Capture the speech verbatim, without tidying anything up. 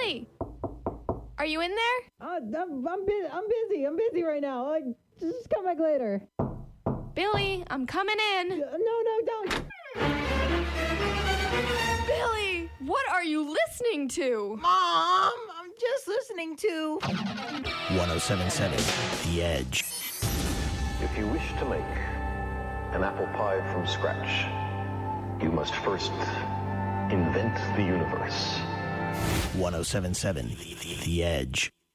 Billy! Are you in there? Uh, I'm, I'm, bu- I'm busy. I'm busy right now. Like, just come back later. Billy, I'm coming in. Uh, no, no, don't. Billy, what are you listening to? Mom, I'm just listening to one oh seven point seven The Edge. If you wish to make an apple pie from scratch, you must first invent the universe. one oh seven point seven The Edge.